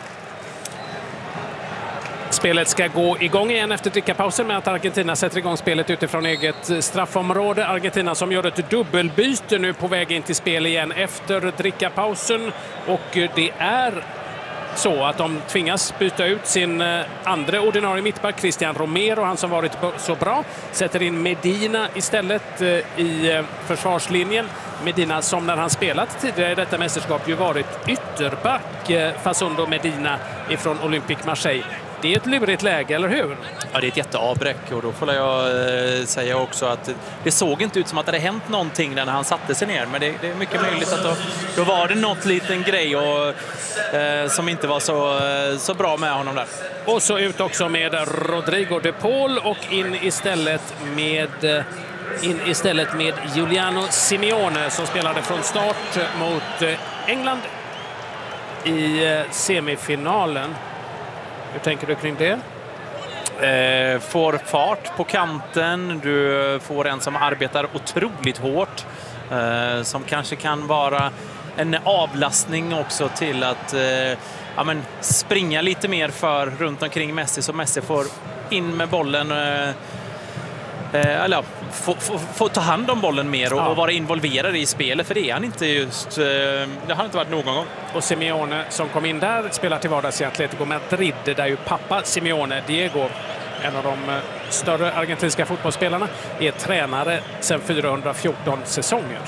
Spelet ska gå igång igen efter drickapausen med att Argentina sätter igång spelet utifrån eget straffområde. Argentina som gör ett dubbelbyte nu på väg in till spel igen efter drickapausen, och det är så att de tvingas byta ut sin andra ordinarie mittback Christian Romero, han som varit så bra, sätter in Medina istället i försvarslinjen. Medina som när han spelat tidigare i detta mästerskap ju varit ytterback, Facundo Medina ifrån Olympique Marseille. Det är ett lurigt läge, eller hur? Ja, det är ett jätteavbräck, och då får jag eh, säga också att det såg inte ut som att det hade hänt någonting när han satte sig ner, men det, det är mycket möjligt att då, då var det något liten grej och, eh, som inte var så, eh, så bra med honom där. Och så ut också med Rodrigo de Paul och in istället med... In istället med Giuliano Simeone som spelade från start mot England i semifinalen. Hur tänker du kring det? Eh, får fart på kanten, du får en som arbetar otroligt hårt, eh, som kanske kan vara en avlastning också till att eh, ja, men springa lite mer för runt omkring Messi, så Messi får in med bollen, eh, eller ja, få, få, få ta hand om bollen mer och, ja. och vara involverad i spelet, för det är han inte just, det har inte varit någon gång. Och Simeone som kom in där spelar till vardags i Atletico Madrid, där ju pappa Simeone, Diego, en av de större argentinska fotbollsspelarna, är tränare sedan fyrahundrafjorton säsonger.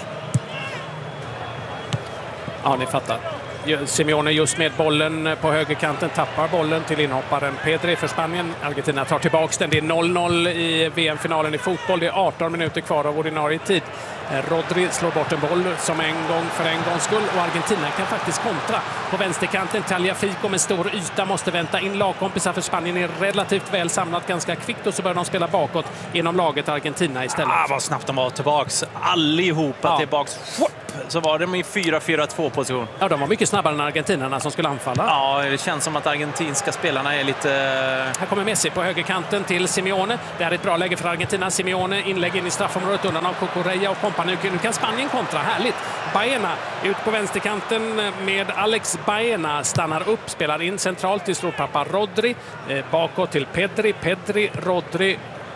Ja, ni fattar. Simeone just med bollen på högerkanten tappar bollen till inhopparen Pedri för Spanien. Argentina tar tillbaka den. Det är noll noll i V M-finalen i fotboll. Det är arton minuter kvar av ordinarie tid. Rodri slår bort en boll som en gång för en gångs skull och Argentina kan faktiskt kontra. På vänsterkanten Tagliafico med stor yta måste vänta in lagkompisar för Spanien är relativt väl samlat ganska kvickt och så börjar de spela bakåt inom laget Argentina istället. Ah, vad snabbt de var tillbaks. Allihopa ja. tillbaks. Så var de i fyra fyra två position. Ja, de var mycket snabbare än argentinarna som skulle anfalla. Ja, det känns som att argentinska spelarna är lite... Här kommer Messi på högerkanten till Simeone. Det här är ett bra läge för Argentina. Simeone inlägg in i straffområdet undan av Cucurella och kompani. Nu kan Spanien kontra. Härligt. Baena ut på vänsterkanten med Alex Baena. Stannar upp, spelar in centralt till storpappa Rodri. Eh, bakåt till Pedri. Pedri, Rodri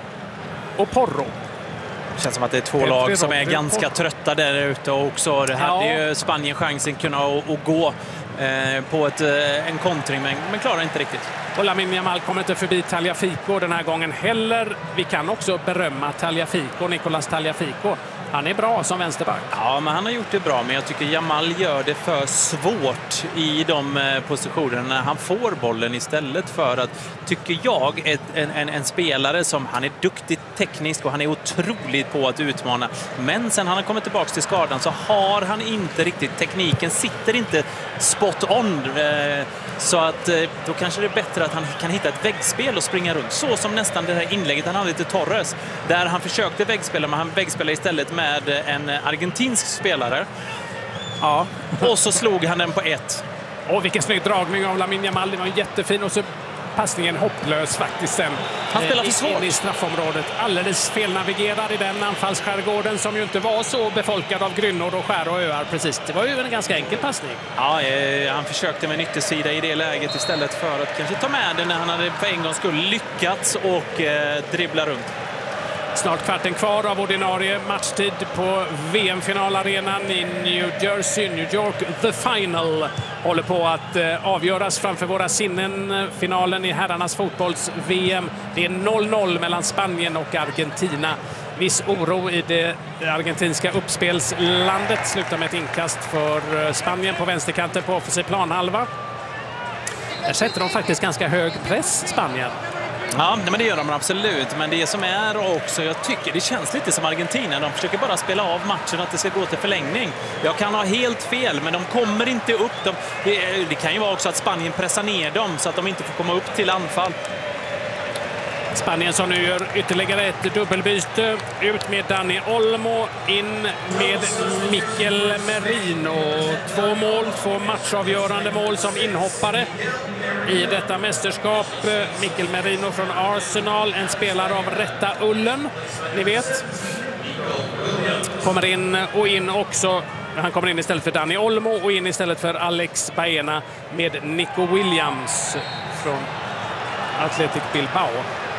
och Porro. Det känns som att det är två Pedri, lag som är Rodri, ganska Porro. trötta där ute också. Det hade Ja. ju Spanien chansen kunna att att gå eh, på ett, eh, en kontring, men, men klarar inte riktigt. Och Lamine Yamal kommer inte förbi Tagliafico den här gången heller. Vi kan också berömma Tagliafico, Nicolas Tagliafico. Han är bra som vänsterback. Ja, men han har gjort det bra, men jag tycker Yamal gör det för svårt i de eh, positionerna när han får bollen istället för att, tycker jag, ett, en, en, en spelare som han är duktig tekniskt och han är otroligt på att utmana. Men sen han har kommit tillbaka till skadan så har han inte riktigt, tekniken sitter inte spot on. Eh, så att eh, då kanske det är bättre att han kan hitta ett väggspel och springa runt. Så som nästan det här inlägget han hade till Torres. Där han försökte väggspela, men han väggspelade istället med en argentinsk spelare. Ja. Och så slog han den på ett. Och vilken snygg dragning av Lamine Yamal. Det var jättefin och så passningen hopplös faktiskt sen. Han spelar för eh, svårt. in i straffområdet. Alldeles felnavigerad i den anfallsskärgården som ju inte var så befolkad av grynnor och skär och öar precis. Det var ju en ganska enkel passning. Ja, eh, han försökte med en yttersida i det läget istället för att kanske ta med den när han hade för en gång skulle lyckats och eh, dribbla runt. Snart kvarten kvar av ordinarie matchtid på V M-finalarenan i New Jersey, New York. The Final håller på att eh, avgöras framför våra sinnen. Finalen i herrarnas fotbolls-V M. Det är noll noll mellan Spanien och Argentina. Viss oro i det argentinska uppspelslandet. Slutar med ett inkast för Spanien på vänsterkanten på offensiv planhalva. Där sätter de faktiskt ganska hög press, Spanien. Ja, men det gör de absolut. Men det som är också, jag tycker det känns lite som Argentina. De försöker bara spela av matchen, att det ska gå till förlängning. Jag kan ha helt fel, men de kommer inte upp. De, det, det kan ju vara också att Spanien pressar ner dem så att de inte får komma upp till anfall. Spanien som nu gör ytterligare ett dubbelbyte. Ut med Dani Olmo, in med Mikel Merino. Två mål, två matchavgörande mål som inhoppare i detta mästerskap. Mikel Merino från Arsenal, en spelare av rätta ullen, ni vet. Kommer in och in också. Han kommer in istället för Dani Olmo och in istället för Alex Baena med Nico Williams från Athletic Bilbao.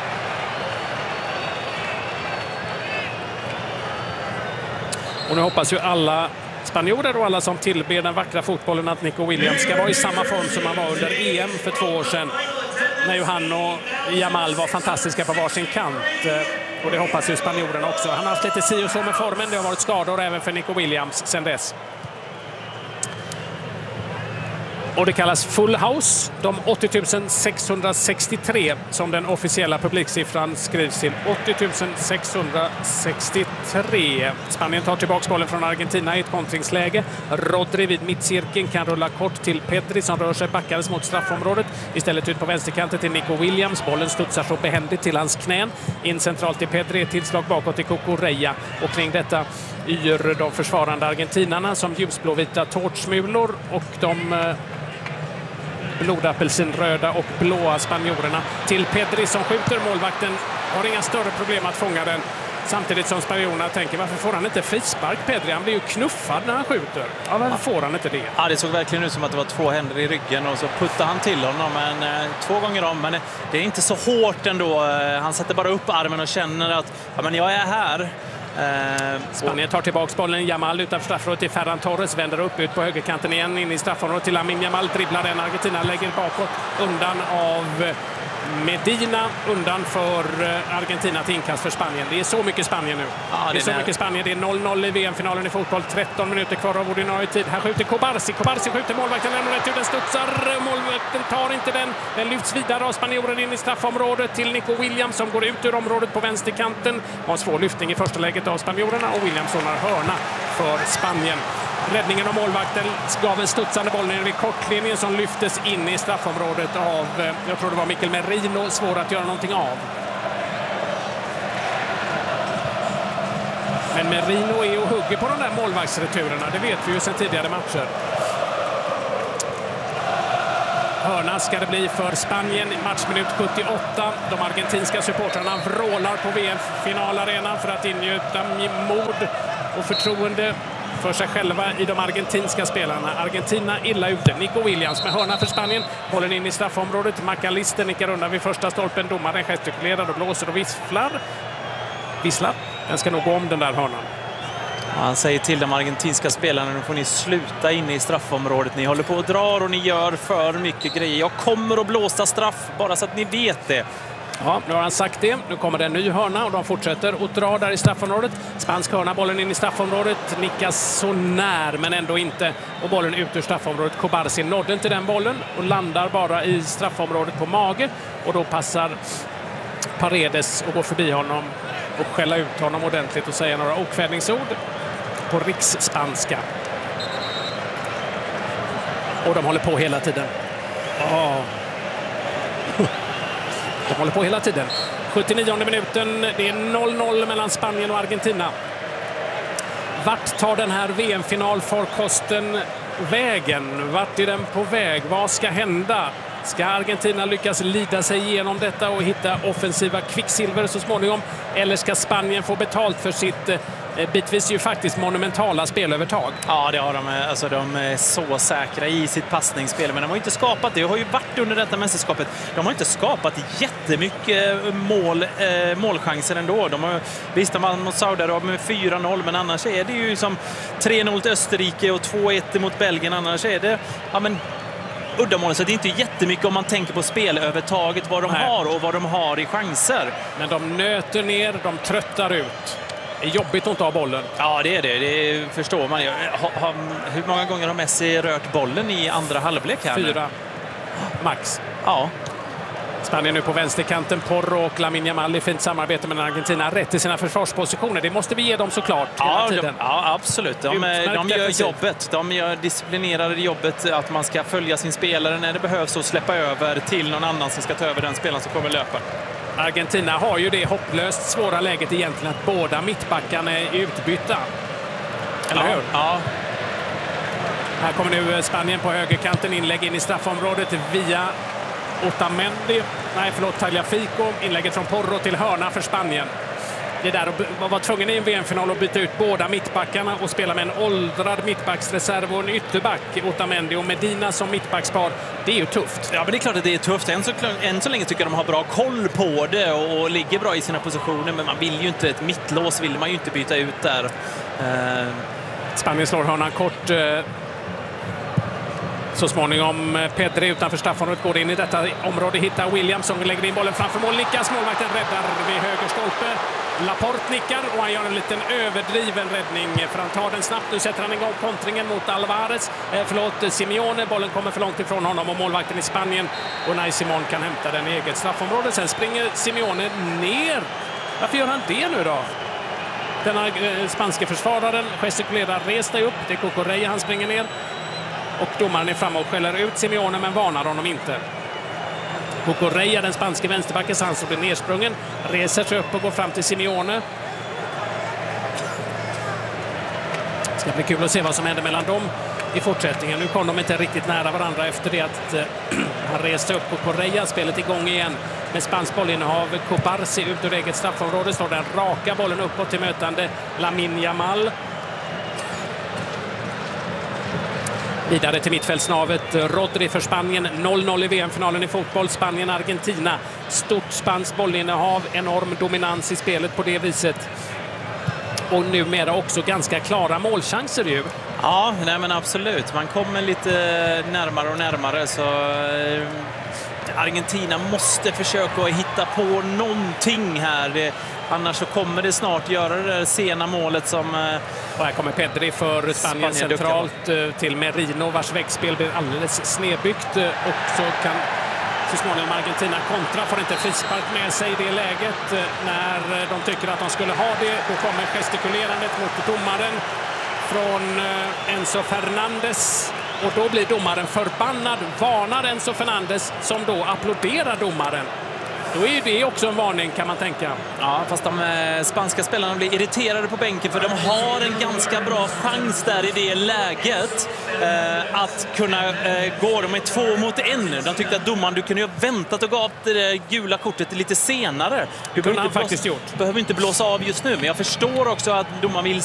Och nu hoppas ju alla spanjorer och alla som tillber den vackra fotbollen att Nico Williams ska vara i samma form som han var under E M för två år sedan. När ju han och Yamal var fantastiska på varsin kant. Och det hoppas ju spanjorerna också. Han har haft lite si och så med formen. Det har varit skador även för Nico Williams sedan dess. Och det kallas Full House. De åttio tusen sexhundrasextiotre som den officiella publiksiffran skrivs till. åttio tusen sexhundrasextiotre. Spanien tar tillbaka bollen från Argentina i ett kontringsläge. Rodri vid mittcirkeln kan rulla kort till Pedri som rör sig backades mot straffområdet. Istället ut på vänsterkanten till Nico Williams. Bollen studsar så behändigt till hans knän. In centralt till Pedri. Tillslag bakåt till Cucurella. Och kring detta yr de försvarande argentinarna som ljusblåvita tårtsmulor och de blodapelsinröda och blåa spanjorerna till Pedri som skjuter. Målvakten har inga större problem att fånga den. Samtidigt som spanjorerna tänker, varför får han inte frispark Pedri? Han blir ju knuffad när han skjuter. Ja, varför får han inte det? Ja, det såg verkligen ut som att det var två händer i ryggen och så puttade han till honom men, eh, två gånger om. Men det är inte så hårt ändå. Han sätter bara upp armen och känner att ja, men jag är här. Eh, Spanien tar tillbaka bollen. Yamal utanför straffområdet till Ferran Torres. Vänder upp ut på högerkanten igen in i straffområdet till Lamine Yamal. Dribblar den. Argentina lägger bakåt undan av Medina undan för Argentina till inkast för Spanien. Det är så mycket Spanien nu. Ja, det, det är så är... mycket Spanien. Det är noll noll i V M-finalen i fotboll. tretton minuter kvar av ordinarie tid. Här skjuter Cobarsi. Cobarsi skjuter målvakten. Den rätt ut. Den studsar. Målvakten tar inte den. Den lyfts vidare av spanjoren in i straffområdet till Nico Williams som går ut ur området på vänsterkanten. Har en svår lyftning i första läget av spanjorerna och Williams har hörna för Spanien. Räddningen av målvakten gav en studsande boll ner vid kortlinjen som lyftes in i straffområdet av, jag tror det var Mikel Merino, svår att göra någonting av. Men Merino är och hugger på de där målvaktsreturerna, det vet vi ju sedan tidigare matcher. Hörna ska det bli för Spanien, matchminut sjuttioåtta. De argentinska supportrarna vrålar på V M-finalarenan för att ingjuta mod och förtroende för sig själva i de argentinska spelarna. Argentina illa ute. Nico Williams med hörna för Spanien. Bollen in i straffområdet. McAllister nickar undan vid första stolpen. Domaren gestikulerar och blåser och visslar. Visslar. Den ska nog gå om den där hörnan. Han säger till de argentinska spelarna, nu får ni sluta inne i straffområdet. Ni håller på och drar och ni gör för mycket grejer. Jag kommer att blåsa straff, bara så att ni vet det. Ja, nu har han sagt det. Nu kommer det en ny hörna och de fortsätter att dra där i straffområdet. Spansk hörna, bollen in i straffområdet. Nickas så när, men ändå inte. Och bollen ut ur straffområdet. Cobarsi nådde inte den bollen och landar bara i straffområdet på mage. Och då passar Paredes och går förbi honom och skälla ut honom ordentligt och säga några okvädningsord på riksspanska. Och de håller på hela tiden. Åh. De håller på hela tiden. sjuttionionde minuten. Det är noll noll mellan Spanien och Argentina. Vart tar den här V M-finalfarkosten vägen? Vart är den på väg? Vad ska hända? Ska Argentina lyckas lida sig igenom detta och hitta offensiva kvicksilver så småningom? Eller ska Spanien få betalt för sitt bitvis ju faktiskt monumentala spelövertag? Ja, det har de. Alltså, de är så säkra i sitt passningsspel. Men de har inte skapat det. Det har ju varit under detta mästerskapet. De har inte skapat jättemycket mål, eh, målchanser ändå. De har, visst, de vann mot Saudiarabien med fyra noll. Men annars är det ju som tre noll till Österrike och två ett mot Belgien. Annars är det... Ja, men uddamål, så det är inte jättemycket om man tänker på spelövertaget, vad de Nej. har och vad de har i chanser. Men de nöter ner, de tröttar ut. Det är jobbigt att inte ha bollen. Ja, det är det. Det förstår man ju. Ha, ha, hur många gånger har Messi rört bollen i andra halvlek här? Fyra. Max. Ja. Spanien nu på vänsterkanten. Porro och Lamine Yamal i fint samarbete med Argentina. Rätt i sina försvarspositioner. Det måste vi ge dem såklart hela ja, tiden. De, ja, absolut. De, de gör jobbet. De gör disciplinerade jobbet att man ska följa sin spelare när det behövs och släppa över till någon annan som ska ta över den spelaren som kommer löpa. Argentina har ju det hopplöst svåra läget egentligen att båda mittbackarna är utbytta. Eller ja, hur? Ja. Här kommer nu Spanien på högerkanten, inlägg in i straffområdet via Otamendi. Nej, förlåt, Tagliafico. Inlägget från Porro till hörna för Spanien. Det där att vara tvungen i en V M-final att byta ut båda mittbackarna och spela med en åldrad mittbacksreserv och en ytterback, Otamendi och Medina som mittbackspar, det är ju tufft. Ja, men det är klart att det är tufft. Än så, än så länge tycker jag de har bra koll på det och, och ligger bra i sina positioner, men man vill ju inte, ett mittlås vill man ju inte byta ut där. Uh... Spanien slår hörnan kort. Uh... Så småningom Pedri utanför straffområdet går in i detta område, hittar Williams som lägger in bollen framför mål. Nickas, målvakten räddar vid höger stolpe. Laporte nickar och han gör en liten överdriven räddning för han tar den snabbt. Nu sätter han igång kontringen mot Alvarez. Eh, förlåt, Simeone. Bollen kommer för långt ifrån honom och målvakten i Spanien. Och Unai Simon kan hämta den i eget straffområde. Sen springer Simeone ner. Varför gör han det nu då? Den här eh, spanska försvararen gestikulerar, res dig upp. Det är Cucurella, han springer ner. Och domaren är framme och skäller ut Simeone men varnar honom inte. Cucurella, den spanska vänsterbacken, han som blir nersprungen, reser sig upp och går fram till Simeone. Det ska bli kul att se vad som händer mellan dem i fortsättningen. Nu kom de inte riktigt nära varandra efter det att eh, han reste upp. Cucurella, spelet igång igen med spansk bollinnehav. Cobarsi ut ur eget straffområde, slår den raka bollen uppåt till mötande Lamine Yamal. Vidare till mittfältsnavet. Rodri för Spanien. noll noll i V M-finalen i fotboll. Spanien-Argentina. Stort spanskt bollinnehav. Enorm dominans i spelet på det viset. Och numera också ganska klara målchanser ju. Ja, nej men absolut. Man kommer lite närmare och närmare så... Argentina måste försöka hitta på någonting här. Det, annars så kommer det snart göra det där sena målet som... Och här kommer Pedri för Spanien centralt till Merino, vars väggspel blir alldeles snedbyggt. Och så kan så småningom Argentina kontra, får inte frispark med sig i det läget. När de tycker att de skulle ha det, då kommer gestikulerandet mot domaren från Enzo Fernandes. Och då blir domaren förbannad, varnar Enzo Fernandes som då applåderar domaren. Då är det också en varning, kan man tänka. Ja, fast de eh, spanska spelarna blir irriterade på bänken, för de har en ganska bra chans där i det läget eh, att kunna eh, gå. De är två mot en. De tyckte att domaren, du kunde ju ha väntat och gav det där gula kortet lite senare. Du behöver inte, blåsa, faktiskt gjort. behöver inte blåsa av just nu, men jag förstår också att domaren vill